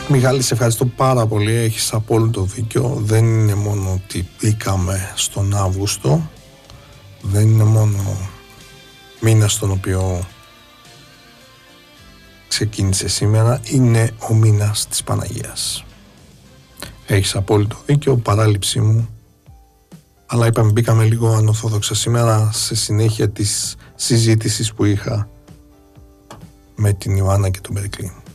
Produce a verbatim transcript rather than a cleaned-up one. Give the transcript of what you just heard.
Μιχάλη, σε ευχαριστώ πάρα πολύ, έχεις απόλυτο δίκιο. Δεν είναι μόνο ότι μπήκαμε στον Αύγουστο, δεν είναι μόνο μήνας στον οποίο ξεκίνησε σήμερα, είναι ο μήνας της Παναγίας. Έχεις απόλυτο δίκιο, παράληψή μου, αλλά είπαμε μπήκαμε λίγο ανορθόδοξα σήμερα σε συνέχεια της συζήτησης που είχα με την Ιωάννα και τον Περικλή.